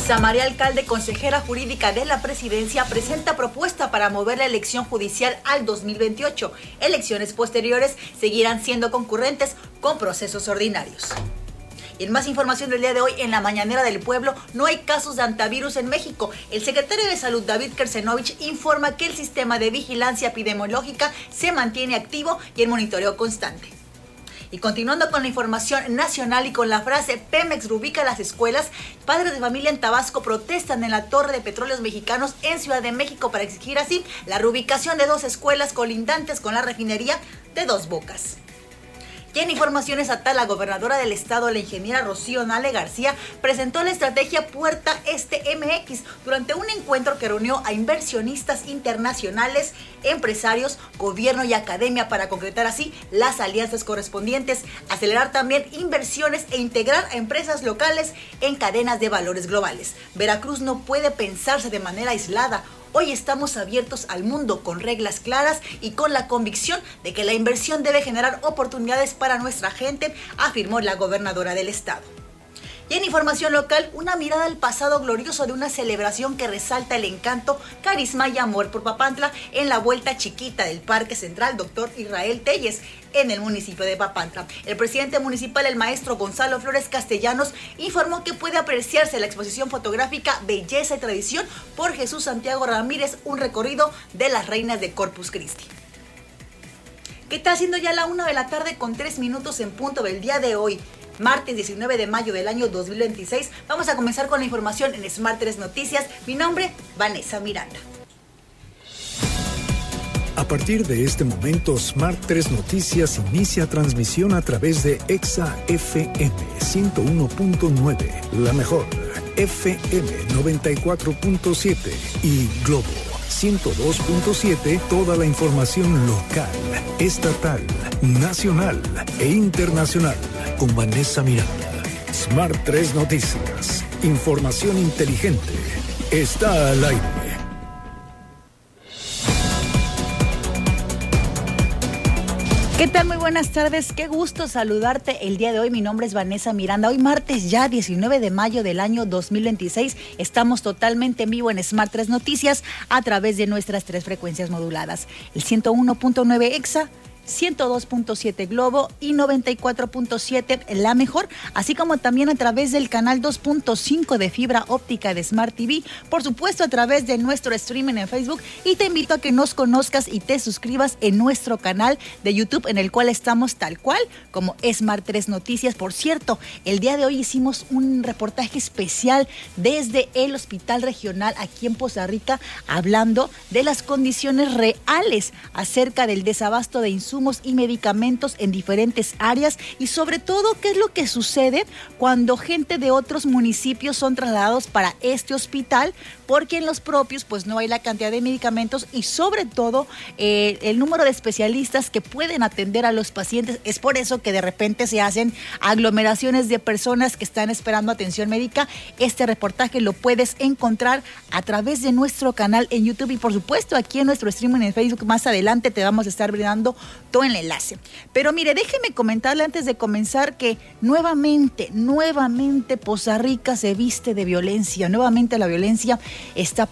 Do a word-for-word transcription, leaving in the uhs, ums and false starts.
Rosa María Alcalde, consejera jurídica de la presidencia, presenta propuesta para mover la elección judicial al dos mil veintiocho. Elecciones posteriores seguirán siendo concurrentes con procesos ordinarios. Y en más información del día de hoy, en la Mañanera del Pueblo, no hay casos de hantavirus en México. El secretario de Salud, David Kersenovich, informa que el sistema de vigilancia epidemiológica se mantiene activo y en monitoreo constante. Y continuando con la información nacional y con la frase Pemex rubrica las escuelas, padres de familia en Tabasco protestan en la Torre de Petróleos Mexicanos en Ciudad de México para exigir así la reubicación de dos escuelas colindantes con la refinería de Dos Bocas. Y en información estatal, la gobernadora del estado, la ingeniera Rocío Nale García, presentó la estrategia Puerta Este M X durante un encuentro que reunió a inversionistas internacionales, empresarios, gobierno y academia para concretar así las alianzas correspondientes, acelerar también inversiones e integrar a empresas locales en cadenas de valores globales. Veracruz no puede pensarse de manera aislada. Hoy estamos abiertos al mundo con reglas claras y con la convicción de que la inversión debe generar oportunidades para nuestra gente, afirmó la gobernadora del estado. Y en información local, una mirada al pasado glorioso de una celebración que resalta el encanto, carisma y amor por Papantla en la vuelta chiquita del Parque Central Doctor Israel Telles en el municipio de Papantla. El presidente municipal, el maestro Gonzalo Flores Castellanos, informó que puede apreciarse la exposición fotográfica Belleza y Tradición por Jesús Santiago Ramírez, un recorrido de las reinas de Corpus Christi. ¿Qué tal? Siendo ya la una de la tarde con tres minutos en punto del día de hoy, martes diecinueve de mayo del año dos mil veintiséis. Vamos a comenzar con la información en Smart tres Noticias. Mi nombre, Vanessa Miranda. A partir de este momento, Smart tres Noticias inicia transmisión a través de Exa F M ciento uno punto nueve, la mejor, F M noventa y cuatro punto siete y Globo ciento dos punto siete, toda la información local, estatal, nacional e internacional con Vanessa Miranda. Smart tres Noticias, información inteligente, está al aire. ¿Qué tal? Muy buenas tardes, qué gusto saludarte el día de hoy. Mi nombre es Vanessa Miranda. Hoy martes ya diecinueve de mayo del año dos mil veintiséis. Estamos totalmente en vivo en Smart tres Noticias a través de nuestras tres frecuencias moduladas. El ciento uno punto nueve Exa, ciento dos punto siete Globo y noventa y cuatro punto siete La Mejor, así como también a través del canal dos punto cinco de fibra óptica de Smart T V, por supuesto a través de nuestro streaming en Facebook, y te invito a que nos conozcas y te suscribas en nuestro canal de YouTube, en el cual estamos tal cual como Smart tres Noticias. Por cierto, el día de hoy hicimos un reportaje especial desde el Hospital Regional aquí en Poza Rica, hablando de las condiciones reales acerca del desabasto de insumos y medicamentos en diferentes áreas, y sobre todo qué es lo que sucede cuando gente de otros municipios son trasladados para este hospital, porque en los propios pues no hay la cantidad de medicamentos y sobre todo eh, el número de especialistas que pueden atender a los pacientes. Es por eso que de repente se hacen aglomeraciones de personas que están esperando atención médica. Este reportaje lo puedes encontrar a través de nuestro canal en YouTube y por supuesto aquí en nuestro streaming en Facebook. Más adelante te vamos a estar brindando todo el enlace. Pero mire, déjeme comentarle antes de comenzar que nuevamente, nuevamente Poza Rica se viste de violencia. Nuevamente la violencia está